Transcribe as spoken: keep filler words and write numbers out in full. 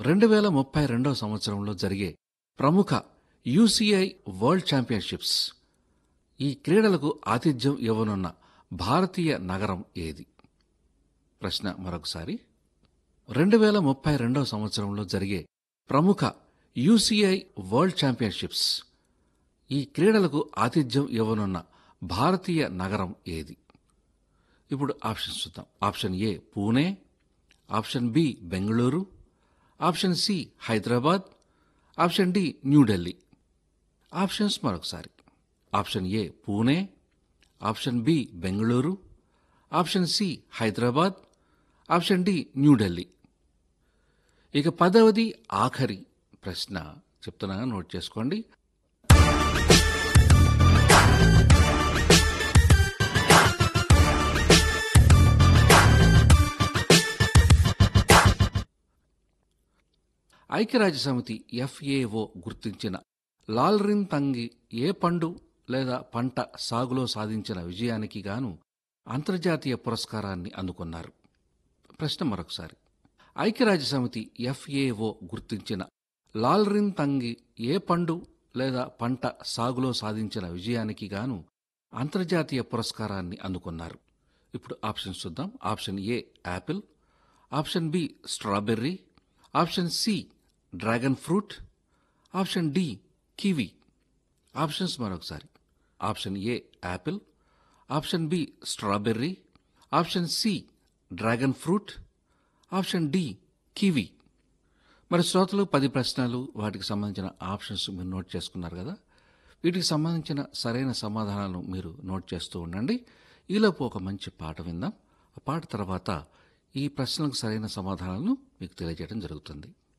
రెండు వేల ముప్పై రెండవ సంవత్సరంలో జరిగే ప్రముఖ యూసీఐ వరల్డ్ ఛాంపియన్షిప్స్ ఈ క్రీడలకు ఆతిథ్యం ఇవ్వనున్న భారతీయ నగరం ఏది? ప్రశ్న మరొకసారి. రెండు వేల ముప్పై రెండవ సంవత్సరంలో జరిగే ప్రముఖ యూసీఐ వరల్డ్ ఛాంపియన్షిప్స్ ఈ క్రీడలకు ఆతిథ్యం ఇవ్వనున్న భారతీయ నగరం ఏది? ఇప్పుడు ఆప్షన్స్ చూద్దాం. Option A Pune, option B Bengaluru, option C Hyderabad, option D New Delhi. Options మరొకసారి. Option A Pune, option B Bengaluru, option C Hyderabad, option D New Delhi. ఇక పదవది ఆఖరి ప్రశ్న చెప్తున్నా, నోట్ చేసుకోండి. ఐక్యరాజ్యసమితి ఎఫ్ఏఓ గుర్తించిన లాల్రిన్ తంగి ఏ పండు లేదా పంట సాగులో సాధించిన విజయానికి గాను అంతర్జాతీయ పురస్కారాన్ని అందుకున్నారు? ప్రశ్న మరొకసారి. ఐక్యరాజ్యసమితి ఎఫ్ఏఓ గుర్తించిన లాల్రిన్ తంగి ఏ పండు లేదా పంట సాగులో సాధించిన విజయానికి గాను అంతర్జాతీయ పురస్కారాన్ని అందుకున్నారు? ఇప్పుడు ఆప్షన్స్ చూద్దాం. Option A Apple, option B strawberry, option C dragon fruit, option D kiwi. Options మరొకసారి. Option A Apple, option B strawberry, option C dragon fruit, option D kiwi. మరి శ్రోతలు పది ప్రశ్నలు, వాటికి సంబంధించిన ఆప్షన్స్ మీరు నోట్ చేసుకున్నారు కదా. వీటికి సంబంధించిన సరైన సమాధానాలను మీరు నోట్ చేస్తూ ఉండండి. ఈలోపు ఒక మంచి పాట విందాం. ఆ పాట తర్వాత ఈ ప్రశ్నలకు సరైన సమాధానాలను మీకు తెలియజేయడం జరుగుతుంది.